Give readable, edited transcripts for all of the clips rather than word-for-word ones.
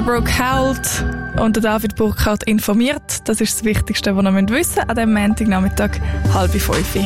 Brooke howlt und der David Burkhardt informiert. Das ist das Wichtigste, was ihr wissen müsst an diesem Montagnachmittag 4:30.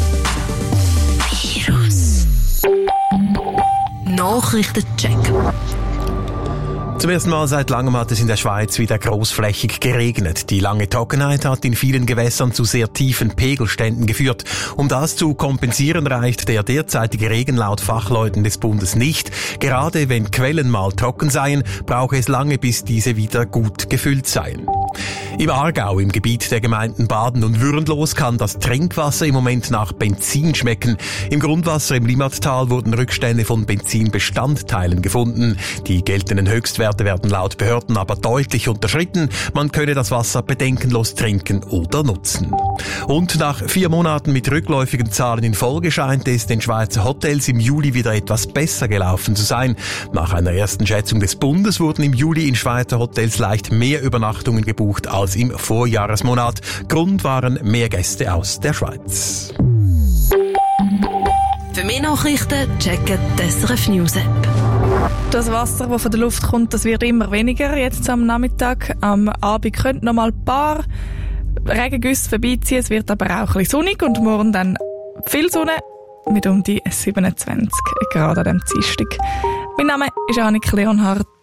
Virus Nachrichtencheck. Zum ersten Mal seit langem hat es in der Schweiz wieder großflächig geregnet. Die lange Trockenheit hat in vielen Gewässern zu sehr tiefen Pegelständen geführt. Um das zu kompensieren, reicht der derzeitige Regen laut Fachleuten des Bundes nicht. Gerade wenn Quellen mal trocken seien, brauche es lange, bis diese wieder gut gefüllt seien. Im Aargau, im Gebiet der Gemeinden Baden und Würenlos, kann das Trinkwasser im Moment nach Benzin schmecken. Im Grundwasser im Limmattal wurden Rückstände von Benzinbestandteilen gefunden. Die geltenden Höchstwerte werden laut Behörden aber deutlich unterschritten. Man könne das Wasser bedenkenlos trinken oder nutzen. Und nach 4 Monaten mit rückläufigen Zahlen in Folge scheint es den Schweizer Hotels im Juli wieder etwas besser gelaufen zu sein. Nach einer ersten Schätzung des Bundes wurden im Juli in Schweizer Hotels leicht mehr Übernachtungen gebucht als im Vorjahresmonat. Grund waren mehr Gäste aus der Schweiz. Für mehr Nachrichten checken die SRF News App. Das Wasser, das von der Luft kommt, das wird immer weniger jetzt am Nachmittag. Am Abend könnten noch mal ein paar Regengüsse vorbeiziehen. Es wird aber auch ein bisschen sonnig und morgen dann viel Sonne mit um die 27 Grad an diesem Dienstag. Mein Name ist Annik Leonhardt.